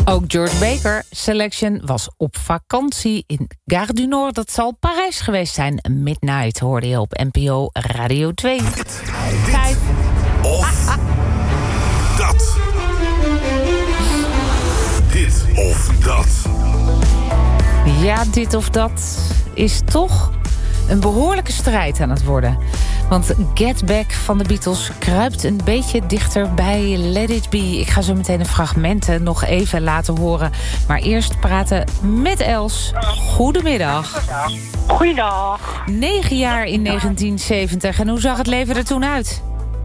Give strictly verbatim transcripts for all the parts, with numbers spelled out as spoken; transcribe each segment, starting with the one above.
Ook George Baker Selection was op vakantie in Gare du Nord. Dat zal Parijs geweest zijn. Midnight hoorde je op N P O Radio twee. Dit, Tijd. of ah, ah. dat. Dit of dat. Ja, dit of dat is toch een behoorlijke strijd aan het worden. Want Get Back van de Beatles kruipt een beetje dichter bij Let It Be. Ik ga zo meteen de fragmenten nog even laten horen. Maar eerst praten met Els. Goedemiddag. Goeiedag. Negen jaar in negentien zeventig. En hoe zag het leven er toen uit?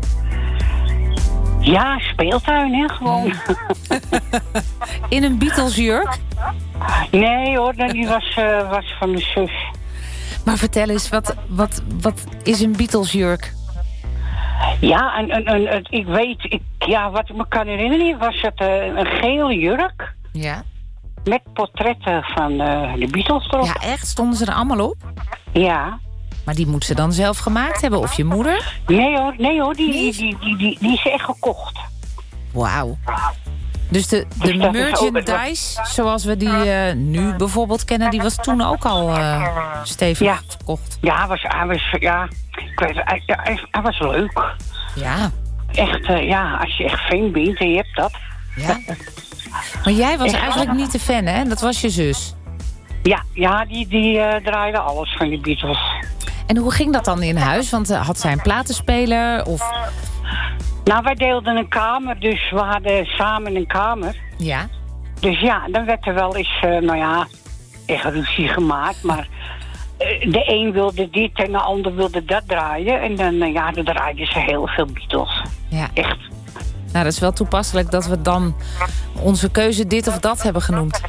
Ja, speeltuin, hè, gewoon. In een Beatles-jurk? Nee hoor, die was, uh, was van de zus. Maar vertel eens, wat, wat, wat is een Beatles-jurk? Ja, en, en, en, en ik weet, ik, ja, wat ik me kan herinneren, was het uh, een gele jurk. Ja. Met portretten van uh, de Beatles erop. Ja, echt? Stonden ze er allemaal op? Ja. Maar die moet ze dan zelf gemaakt hebben, of je moeder? Nee hoor, nee hoor, die, die, die, die, die, die is echt gekocht. Wauw. Dus de, de Dus dat is merchandise, zoals we die uh, nu bijvoorbeeld kennen, die was toen ook al uh, stevig Ja. verkocht. Ja, was, hij was, ja, ik weet, hij, hij, hij was leuk. Ja. Echt, uh, ja, als je echt fan bent en je hebt dat. Ja. Maar jij was Echt? eigenlijk niet de fan, hè? Dat was je zus. Ja, ja die, die uh, draaide alles van die Beatles. En hoe ging dat dan in huis? Want uh, had zij een platenspeler? Of... Nou, wij deelden een kamer, dus we hadden samen een kamer. Ja. Dus ja, dan werd er wel eens, uh, nou ja, echt ruzie gemaakt. Maar uh, de een wilde dit en de ander wilde dat draaien. En dan, uh, ja, dan draaiden ze heel veel Beatles. Ja. Echt. Nou, dat is wel toepasselijk dat we dan onze keuze dit of dat hebben genoemd.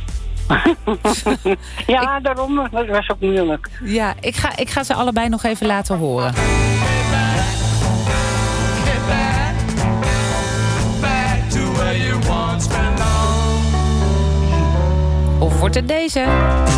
Ja, ik... daarom, dat was ook moeilijk. Ja, ik ga, ik ga ze allebei nog even laten horen. Of wordt het deze?